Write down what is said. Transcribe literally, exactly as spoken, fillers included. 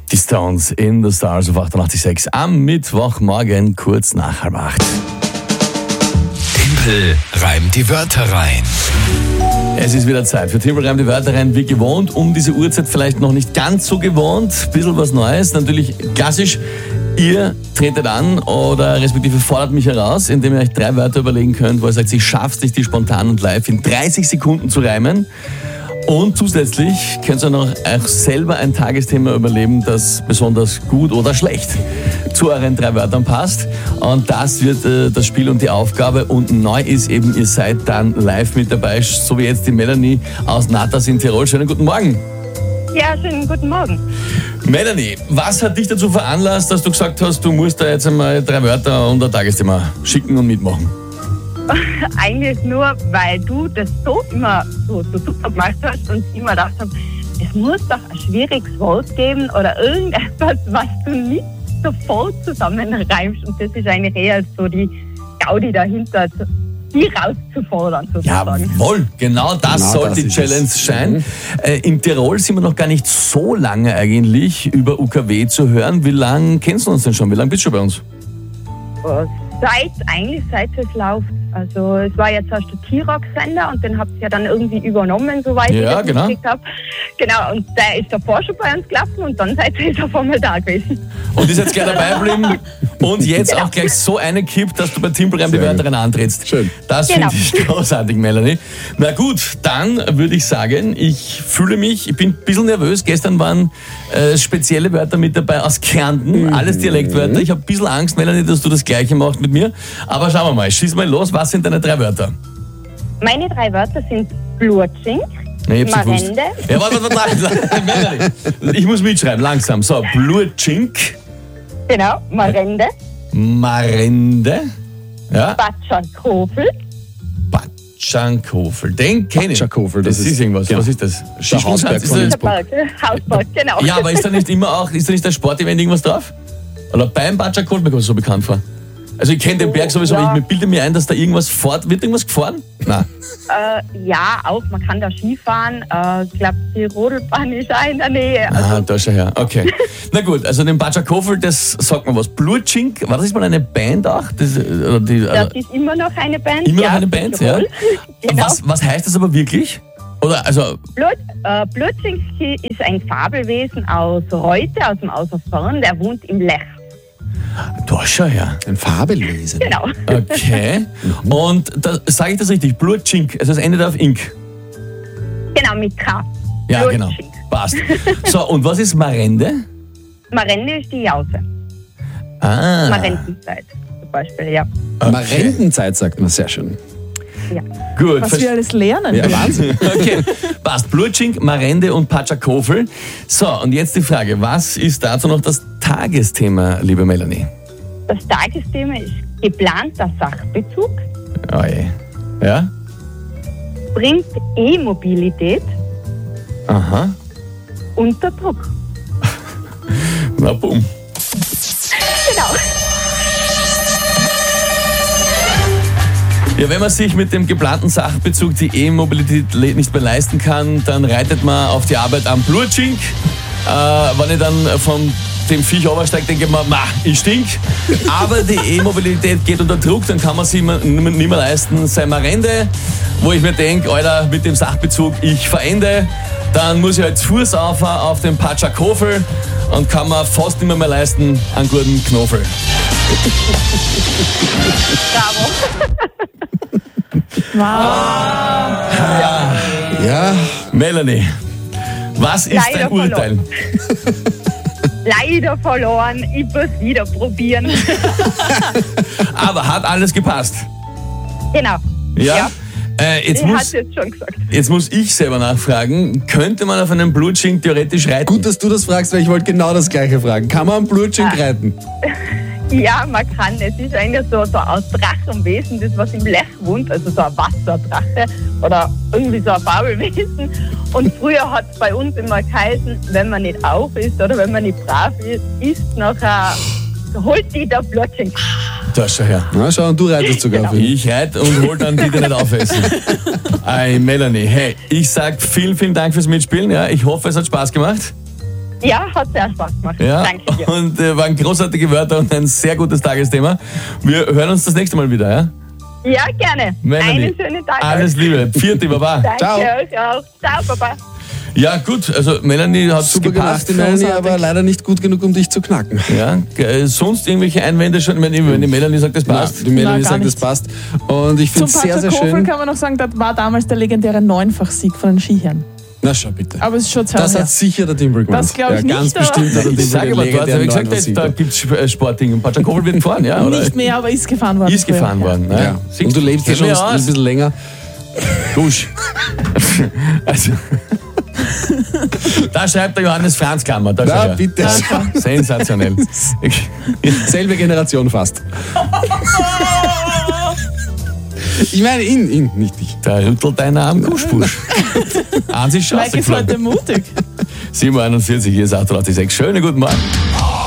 Die Stones in the Stars auf achtundachtzig Komma sechs am Mittwochmorgen kurz nach halb acht. Tempel reimt die Wörter rein. Es ist wieder Zeit für Tempel reimt die Wörter rein, wie gewohnt. Um diese Uhrzeit vielleicht noch nicht ganz so gewohnt. Ein bisschen was Neues, natürlich klassisch. Ihr tretet an oder respektive fordert mich heraus, indem ihr euch drei Wörter überlegen könnt, wo ihr sagt, ich schaff's nicht, die spontan und live in dreißig Sekunden zu reimen. Und zusätzlich könnt ihr noch auch selber ein Tagesthema überleben, das besonders gut oder schlecht zu euren drei Wörtern passt. Und das wird äh, das Spiel und die Aufgabe. Und neu ist eben, ihr seid dann live mit dabei, so wie jetzt die Melanie aus Natas in Tirol. Schönen guten Morgen. Ja, schönen guten Morgen. Melanie, was hat dich dazu veranlasst, dass du gesagt hast, du musst da jetzt einmal drei Wörter und ein Tagesthema schicken und mitmachen? Eigentlich nur, weil du das so immer so, so super gemacht hast und ich immer gedacht habe, es muss doch ein schwieriges Wort geben oder irgendetwas, was du nicht sofort zusammenreimst. Und das ist eigentlich eher so die Gaudi dahinter, die rauszufordern sozusagen. Jawohl, genau das Genau soll das die ist Challenge es. sein. Mhm. Äh, in Tirol sind wir noch gar nicht so lange eigentlich über U K W zu hören. Wie lange kennst du uns denn schon? Wie lange bist du bei uns? Seit, eigentlich seit es läuft. Also es war jetzt erst der T-Rock-Sender und den habt ihr ja dann irgendwie übernommen, soweit Ja, ich das genau. mitgekriegt habe. Genau, und der ist davor schon bei uns gelaufen und dann seid ihr auf einmal da gewesen. Und ist jetzt gleich dabei geblieben und jetzt auch gleich so eine kippt, dass du bei Timpelreim die Sehr Wörter antrittst. Schön. Das Genau. finde ich großartig, Melanie. Na gut, dann würde ich sagen, ich fühle mich, ich bin ein bisschen nervös. Gestern waren äh, spezielle Wörter mit dabei aus Kärnten, Mhm. alles Dialektwörter. Ich habe ein bisschen Angst, Melanie, dass du das Gleiche machst mit mir. Aber schauen wir mal, schieß mal los. Was sind deine drei Wörter? Meine drei Wörter sind Blutschink, Nee, ich hab's gewusst. Marende. Ja, warte, warte, warte, warte. Melanie, ich muss mitschreiben, langsam. So, Blutschink, Genau, Marende, Marende, ja, Batschakofel, Batschankhofel. Den kenne ich. Batschankhofel, das, das ist ist- irgendwas. genau. Was ist das? Hausberg Skisprungschanze? von Ist das- Berg, Hausberg, genau. Ja, aber ist da nicht immer auch, ist da nicht das Sportevent irgendwas drauf? Oder beim Batschankhofel mir kommt das so bekannt vor. Also ich kenne den Berg sowieso, Ja. aber ich bilde mir ein, dass da irgendwas fort, wird irgendwas gefahren? Nein. Äh, ja, auch, man kann da Skifahren. Äh, ich glaube, die Rodelbahn ist auch in der Nähe. Also, Ah, da schau her. Okay. Na gut, also den Batschankhofel, das sagt man was. Blutschink, war das nicht mal eine Band auch? Das, oder die, das also, ist immer noch eine Band. immer ja, noch eine Band, ja? Tirol. Genau. Was, was heißt das aber wirklich? Oder, also, Blut, äh, Blutschinski ist ein Fabelwesen aus Reute, aus dem Außerfern, der wohnt im Lech. da schau her. Ein Fabelwesen. Genau. Okay. Und da sage ich das richtig? Blutschink, also es endet auf Ink. Genau, mit K. Ja, genau. Blutschink. Passt. So, und was ist Marende? Marende ist die Jause. Ah. Marendenzeit zum Beispiel, ja. Okay. Marendenzeit sagt man, sehr schön. ja. Gut. Was wir alles lernen. Ja, Wahnsinn. Okay, passt. Blutschink, Marende und Batschankhofel. So, und jetzt die Frage, was ist dazu noch das Tagesthema, liebe Melanie? Das Tagesthema ist geplanter Sachbezug, Oh je. Ja? bringt E-Mobilität Aha. unter Druck. Na bumm. Genau. Ja, wenn man sich mit dem geplanten Sachbezug die E-Mobilität le- nicht mehr leisten kann, dann reitet man auf die Arbeit am Blutschink. Äh, wenn ich dann von dem Viech runtersteige, denke ich mir, ma, ich stink. Aber die E-Mobilität geht unter Druck, dann kann man sie immer nicht mehr leisten. Sei Marende, wo ich mir denke, Alter, mit dem Sachbezug, ich verende. Dann muss ich halt zu Fuß auffahren auf den Batschankhofel und kann man fast nicht mehr, mehr leisten einen guten Knofel. Bravo. Ja, Melanie, was ist Leider dein Urteil? Leider verloren. Ich muss wieder probieren. Aber hat alles gepasst? Genau. Ja? Ja. Äh, jetzt, Ich hatte muss, jetzt schon gesagt. jetzt muss ich selber nachfragen, könnte man auf einem Blutschink theoretisch reiten? gut, dass du das fragst, weil ich wollte genau das Gleiche fragen. Kann man am Blutschink Ah. reiten? Ja, man kann. Es ist eigentlich so, so ein Drachenwesen, das was im Lech wohnt, also so ein Wasserdrache oder irgendwie so ein Fabelwesen. Und früher hat es bei uns immer geheißen, wenn man nicht auf ist oder wenn man nicht brav ist, ist nachher, holt die der Blutschink. Da schau her. Na, schau, und du reitest sogar auf ihn. Ich reite und hol dann die, die nicht aufessen. Ey, Melanie, hey, ich sag vielen, vielen Dank fürs Mitspielen. Ja, ich hoffe, es hat Spaß gemacht. Ja, hat sehr Spaß gemacht. Ja, Danke dir. und äh, waren großartige Wörter und ein sehr gutes Tagesthema. Wir hören uns das nächste Mal wieder, ja? Ja, gerne. Melanie, Einen schönen Tag. alles euch. Liebe. Vierte Baba. Danke Ciao. euch auch. Ciao, Baba. Ja, gut, also Melanie hat Super gepasst. gemacht, die Melanie, aber leider nicht gut genug, um dich zu knacken. Ja, äh, sonst irgendwelche Einwände schon? Wenn, wenn die Melanie sagt, das passt. Ja, die Melanie gar sagt, das nicht. passt. Und ich finde Zum es sehr, sehr Paterkofen schön. kann man noch sagen, das war damals der legendäre Neunfach-Sieg von den Skiherren. Na schau bitte. Aber es ist schon zwei Das Jahre hat sicher der Timbro gemacht. Das glaub ich ja, ganz nicht, aber- bestimmt hat der Timbro Ich sage aber, dort habe ich gesagt, da gibt es Sportding. Patschakowel wird gefahren, ja? her. Oder? Nicht mehr, aber ist gefahren worden. Ist früher. gefahren worden. Ne? Ja. Siehst Und du lebst ja kenn schon mich ein aus. bisschen länger. Dusch. Also, da schreibt der Johannes Franzkammer. Da Na, schau her. bitte. Sensationell. Selbe Generation fast. Ich meine ihn, ihn, nicht dich. Da rüttelt einer am Kuschbusch. Eins ist schon Mike ist heute rausgeflogen. mutig. sieben Uhr einundvierzig, hier ist acht Uhr sechs. Schönen guten Morgen.